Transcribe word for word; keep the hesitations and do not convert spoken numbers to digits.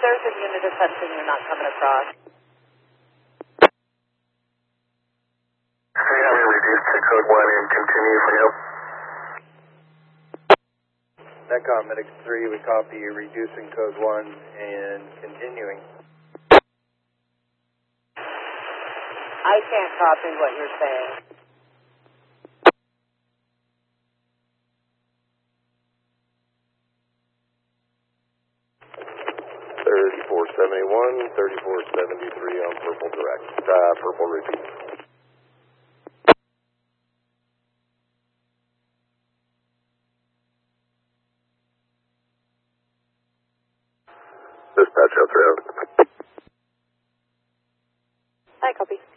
there's a unit of testing you're not coming across. Hey, we reduced to code one and continue for you. Netcom Medic three, we copy you reducing code one and continuing. I can't copy what you're saying. thirty-four seventy-one, thirty-four seventy-three on purple direct, uh, purple repeat. Dispatch out there. I copy.